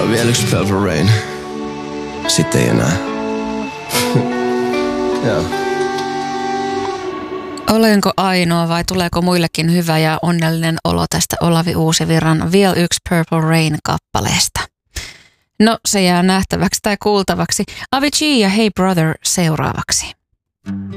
Joo, vielä yksi Purple Rain. Sitten ei enää. Joo. Olenko ainoa vai tuleeko muillekin hyvä ja onnellinen olo tästä Olavi Uusivirran vielä yksi Purple Rain-kappaleesta? No, se jää nähtäväksi tai kuultavaksi. Avicii ja Hey Brother seuraavaksi.